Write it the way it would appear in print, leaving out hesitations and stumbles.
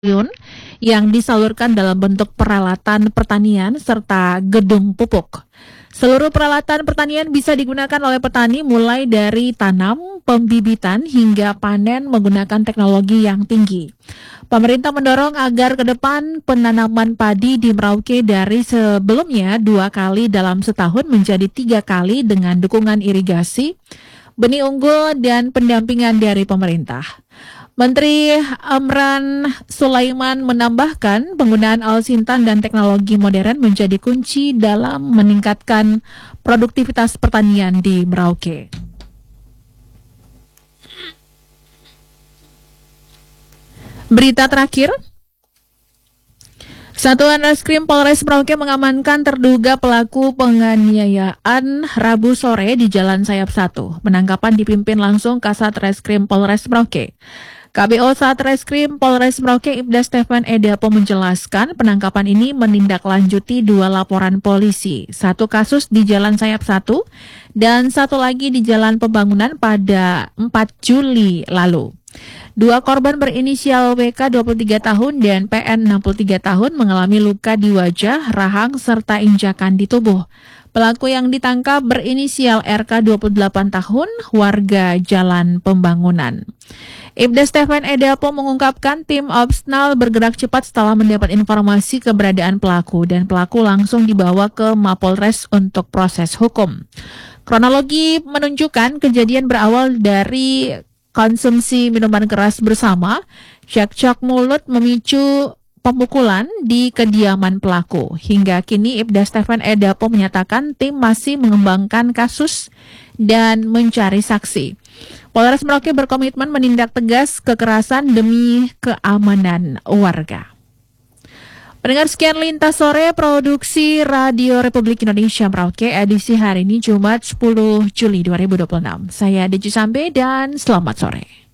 triliun yang disalurkan dalam bentuk peralatan pertanian serta gedung pupuk. Seluruh peralatan pertanian bisa digunakan oleh petani mulai dari tanam, pembibitan hingga panen menggunakan teknologi yang tinggi. Pemerintah mendorong agar ke depan penanaman padi di Merauke dari sebelumnya 2 kali dalam setahun menjadi 3 kali dengan dukungan irigasi, benih unggul, dan pendampingan dari pemerintah. Menteri Amran Sulaiman menambahkan penggunaan alsintan dan teknologi modern menjadi kunci dalam meningkatkan produktivitas pertanian di Merauke. Berita terakhir, Satuan Reskrim Polres Merauke mengamankan terduga pelaku penganiayaan Rabu sore di Jalan Sayap 1. Penangkapan dipimpin langsung Kasat Reskrim Polres Merauke. KBO Satreskrim Polres Merauke Ibda Stefan Edapo menjelaskan penangkapan ini menindaklanjuti 2 laporan polisi, 1 kasus di Jalan Sayap 1 dan 1 lagi di Jalan Pembangunan pada 4 Juli lalu. 2 korban berinisial WK 23 tahun dan PN 63 tahun mengalami luka di wajah, rahang, serta injakan di tubuh. Pelaku yang ditangkap berinisial RK 28 tahun, warga Jalan Pembangunan. Ibda Stefan Edapo mengungkapkan tim Opsnal bergerak cepat setelah mendapat informasi keberadaan pelaku dan pelaku langsung dibawa ke Mapolres untuk proses hukum. Kronologi menunjukkan kejadian berawal dari konsumsi minuman keras bersama, cekcok mulut memicu pemukulan di kediaman pelaku. Hingga kini Ibda Stefan Edapo menyatakan tim masih mengembangkan kasus dan mencari saksi. Polres Merauke berkomitmen menindak tegas kekerasan demi keamanan warga. Pendengar, sekian Lintas Sore Produksi Radio Republik Indonesia Merauke edisi hari ini Jumat 10 Juli 2026. Saya Deji Sambe dan selamat sore.